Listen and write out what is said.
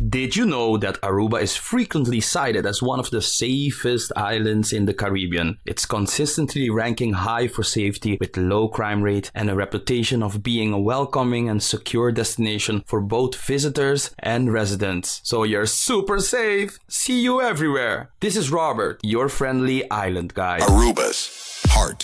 Did you know that Aruba is frequently cited as one of the safest islands in the Caribbean? It's consistently ranking high for safety with low crime rate and a reputation of being a welcoming and secure destination for both visitors and residents. So you're super safe. See you everywhere. This is Robert, your friendly island guide. Arubas.